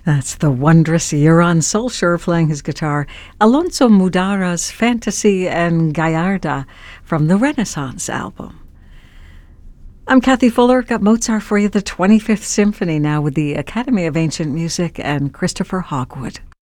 That's the wondrous Euron Solskjaer playing his guitar. Alonso Mudara's Fantasy and Gallarda from the Renaissance album. I'm Kathy Fuller. Got Mozart for you, the 25th Symphony now with the Academy of Ancient Music and Christopher Hogwood.